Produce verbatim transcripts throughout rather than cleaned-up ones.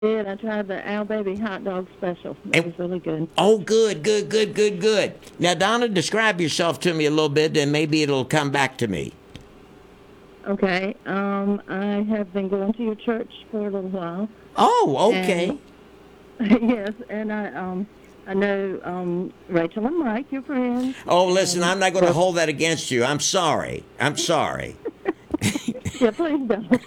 did. I tried the Al Baby hot dog special. It And, was really good. oh, good, good, good, good, good. Now, Donna, describe yourself to me a little bit, and maybe it'll come back to me. Okay. Um, I have been going to your church for a little while, Oh, and okay. yes, and I um I know um Rachel and Mike, your friends, Oh, listen, and I'm not going to well, hold that against you. I'm sorry. I'm sorry. yeah, please don't.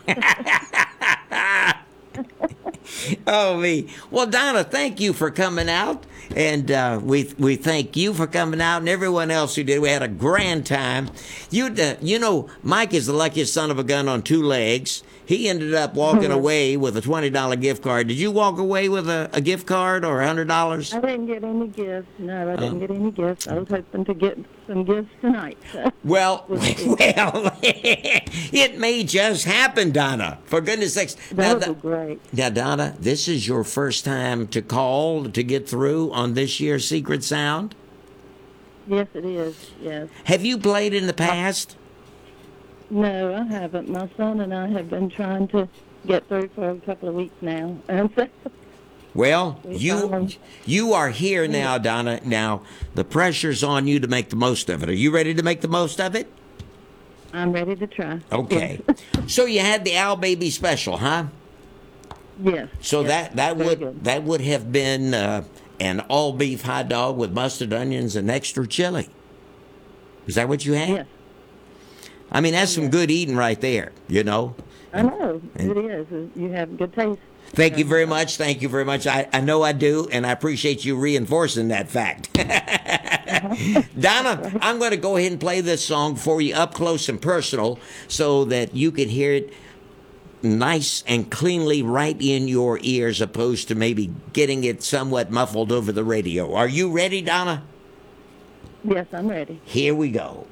Oh, me. Well, Donna, thank you for coming out. And uh, we we thank you for coming out and everyone else who did. We had a grand time. You uh, you know, Mike is the luckiest son of a gun on two legs. He ended up walking Yes. away with a twenty dollar gift card. Did you walk away with a, a gift card or a hundred dollars? I didn't get any gifts. No, I Uh, didn't get any gifts. I was hoping to get some gifts tonight. So well, we'll see. well, it may just happen, Donna. For goodness sakes. Now, That would the, be great. now, Donna, this is your first time to call to get through on this year's Secret Sound. Yes, it is. Yes. Have you played in the past? No, I haven't. My son and I have been trying to get through for a couple of weeks now, and so Well, we you finally. you are here now, Donna. Now the pressure's on you to make the most of it. Are you ready to make the most of it? I'm ready to try. Okay. Yes. So you had the Al Baby special, huh? Yes. So Yes. that that Very would good. that would have been uh, an all beef hot dog with mustard, onions, and extra chili. Is that what you had? Yes. I mean, that's some Yes. good eating right there. You know. I know it is. You have good taste. Thank you very much. Thank you very much. I, I know I do, and I appreciate you reinforcing that fact. Donna, Right. I'm going to go ahead and play this song for you up close and personal so that you can hear it nice and cleanly right in your ears, opposed to maybe getting it somewhat muffled over the radio. Are you ready, Donna? Yes, I'm ready. Here we go.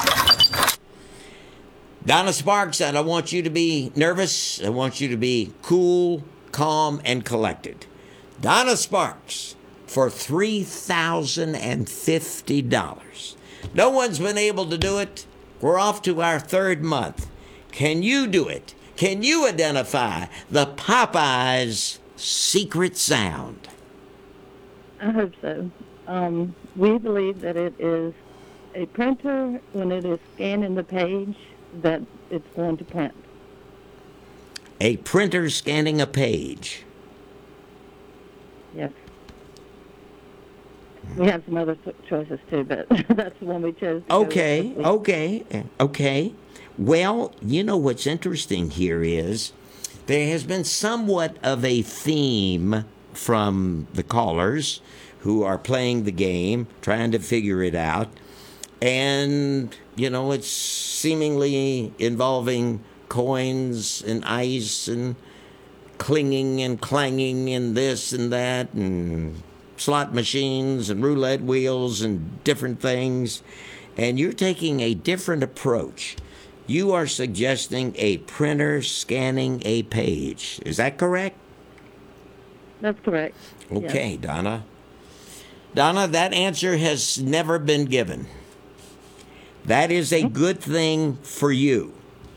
Donna Sparks, I don't want you to be nervous. I want you to be cool, calm, and collected. Donna Sparks for three thousand fifty dollars. No one's been able to do it. We're off to our third month. Can you do it? Can you identify the Popeyes secret sound? I hope so. Um, we believe that it is a printer when it is scanning the page that it's going to print. A printer scanning a page. Yes. We have some other th- choices too, but that's the one we chose. To go with Okay, this week. okay, okay. Well, you know what's interesting here is there has been somewhat of a theme from the callers who are playing the game, trying to figure it out. And, you know, it's seemingly involving coins and ice and clinging and clanging and this and that and slot machines and roulette wheels and different things. And you're taking a different approach. You are suggesting a printer scanning a page. Is that correct? That's correct. Yes. Okay, Donna. Donna, that answer has never been given. That is a good thing for you.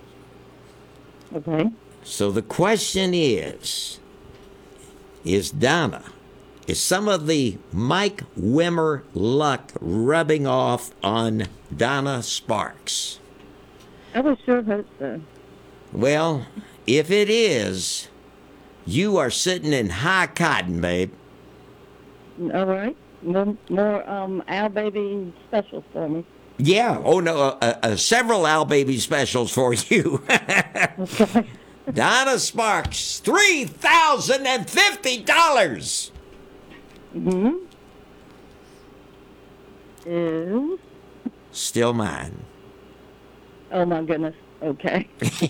Okay. So the question is, is Donna, is some of the Mike Wimmer luck rubbing off on Donna Sparks? I would sure hope so. Well, if it is, you are sitting in high cotton, babe. All right. More, more um, Al Baby specials for me. Yeah. Oh no. Uh, uh, uh, several Al Baby specials for you. Okay. Donna Sparks, three thousand and fifty dollars. Mm-hmm. Is Still mine. oh my goodness. Okay.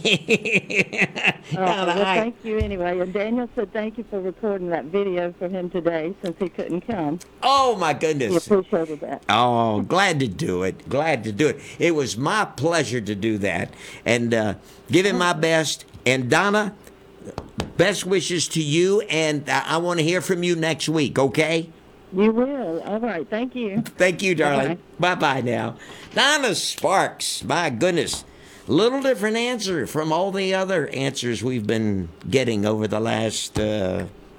Uh, Donna, well, I- thank you anyway. And Daniel said thank you for recording that video for him today since he couldn't come. oh my He goodness. appreciated that. Oh, glad to do it. Glad to do it. It was my pleasure to do that and uh, give him my best. And Donna, best wishes to you. And I, I want to hear from you next week. Okay. You will. All right. Thank you. Thank you, darling. Bye bye now. Donna Sparks, my goodness. Little different answer from all the other answers we've been getting over the last uh,